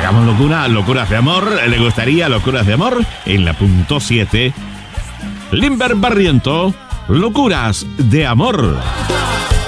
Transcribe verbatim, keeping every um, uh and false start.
Sacamos locura, locuras de amor. ¿Le gustaría locuras de amor? En la punto siete, Limber Barriento, locuras de amor.